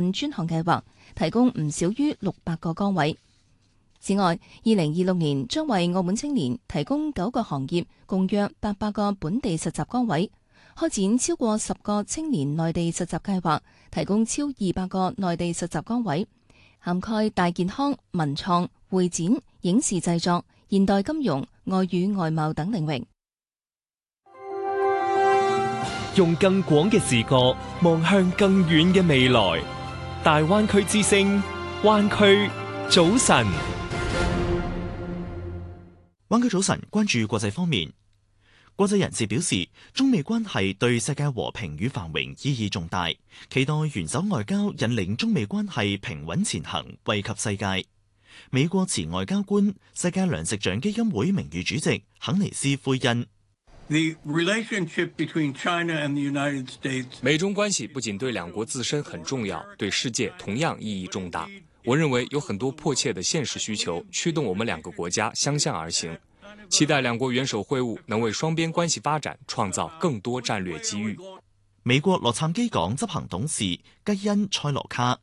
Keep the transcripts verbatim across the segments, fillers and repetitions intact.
進專項計劃，提供唔少於六百個崗位。此外，二零二六年將為澳門青年提供九個行業，共約八百個本地實習崗位，開展超過十個青年內地實習計劃，提供超二百個內地實習崗位，涵蓋大健康、文創、會展、影視製作、現代金融、外語外貿等領域。 用更廣嘅視角望向更遠嘅未來。大灣區之聲，灣區早晨。 灣區早晨，關注國際方面。國際人士表示，中美關係對世界和平與繁榮意義重大，期待元首外交引領中美關係平穩前行，惠及世界。美國前外交官、世界糧食獎基金會名譽主席肯尼斯奎恩。 美中關係不僅對兩國自身很重要，對世界同樣意義重大。我認為有很多迫切的現實需求驅動我們兩個國家相向而行，期待兩國元首會晤能為雙邊關係發展創造更多戰略機遇。 美國洛杉磯港執行董事吉恩塞羅卡。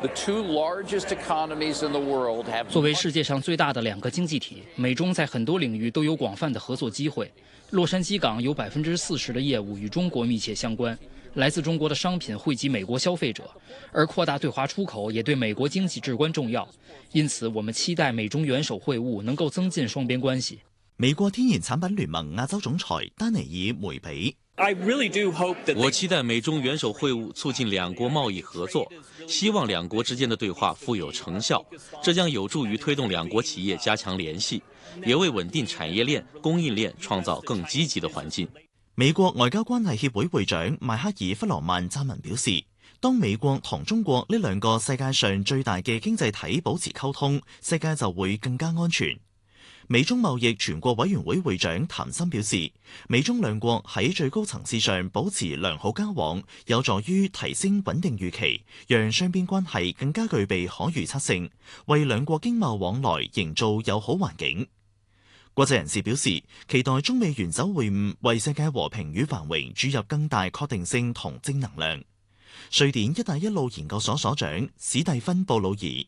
作為世界上最大的兩個經濟體，美中在很多領域都有廣泛的合作機會。洛杉磯港有百分之四十的業務與中國密切相關，來自中國的商品惠及美國消費者，而擴大對華出口也對美國經濟至關重要。因此，我們期待美中元首會晤能夠增進雙邊關係。 美國天然產品聯盟亞洲總裁丹尼爾梅比。 我期待美中元首會晤促進兩國貿易合作，希望兩國之間的對話富有成效，這將有助於推動兩國企業加強聯繫，也為穩定產業鏈、供應鏈創造更積極的環境。 美國外交關係協會會長邁克爾弗羅曼撰文表示，當美國同中國呢兩個世界上最大嘅經濟體保持溝通，世界就會更加安全。美中貿易全國委員會會長譚森表示，美中兩國喺最高層次上保持良好交往，有助於提升穩定預期，讓雙邊關係更加具備可預測性，為兩國經貿往來營造友好環境。國際人士表示，期待中美元首會晤為世界和平與繁榮注入更大確定性同正能量。瑞典一帶一路研究所所長史蒂芬布魯爾。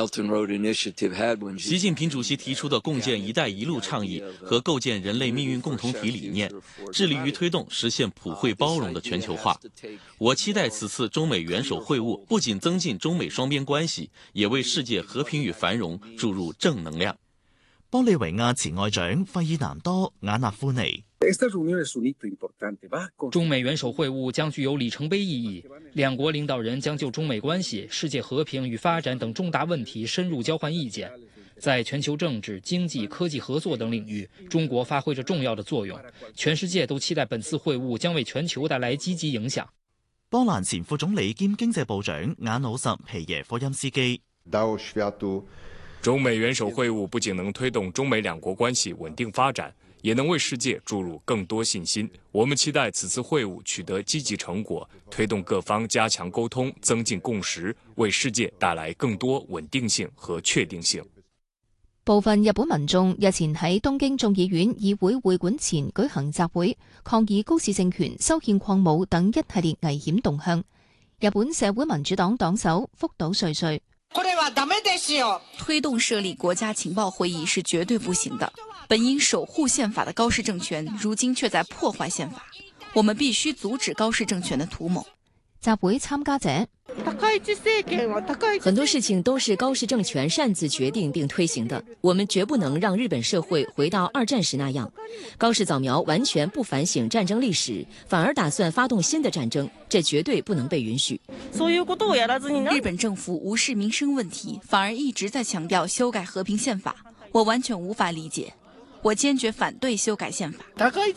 習近平主席提出的共建“一帶一路”倡議和構建人類命運共同體理念，致力於推動實現普惠包容的全球化。我期待此次中美元首會晤不僅增進中美雙邊關係，也為世界和平與繁榮注入正能量。 玻利維亞前外長費爾南多·瓦納夫尼。 中美元首會晤將具有里程碑意義，兩國領導人將就中美關係、世界和平與發展等重大問題深入交換意見。在全球政治、經濟、科技合作等領域，中國發揮着重要的作用。全世界都期待本次會晤將為全球帶來積極影響。 波蘭前副總理兼經濟部長雅努什皮耶科欽斯基。 中美元首會晤不僅能推動中美兩國關係穩定發展，也能為世界注入更多信心。我們期待此次會晤取得積極成果，推動各方加強溝通，增進共識，為世界帶來更多穩定性和確定性。 部分日本民眾日前喺東京眾議院議會會館前舉行集會，抗議高市政權修憲礦武等一系列危險動向。日本社會民主黨黨首福島瑞穗。 推動設立國家情報會議是絕對不行的。本應守護憲法的高市政權，如今卻在破壞憲法。我們必須阻止高市政權的圖謀。 集會參加者， 很多事情都是高市政權擅自決定並推行的，我們絕不能讓日本社會回到二戰時那樣。高市早苗完全不反省戰爭歷史，反而打算發動新的戰爭，這絕對不能被允許。 日本政府無視民生問題，反而一直在強調修改和平憲法，我完全無法理解。我堅決反對修改憲法。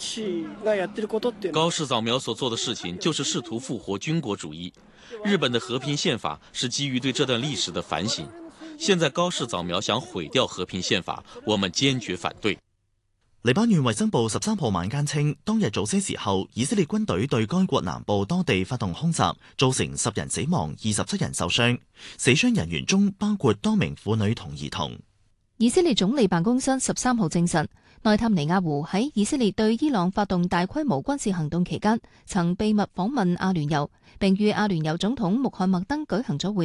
高市早苗所做的事情就是試圖復活軍國主義。日本的和平憲法是基於對這段歷史的反省。現在高市早苗想毀掉和平憲法，我們堅決反對。 黎巴嫩衛生部十三號晚間稱，當日早些時候，以色列軍隊對該國南部多地發動空襲，造成十人死亡、二十七人受傷。死傷人員中包括多名婦女同兒童。 以色列總理辦公室十三號證實，內塔尼亞胡喺以色列對伊朗發動大規模軍事行動期間，曾秘密訪問阿聯酋，並與阿聯酋總統穆罕默德舉行咗會。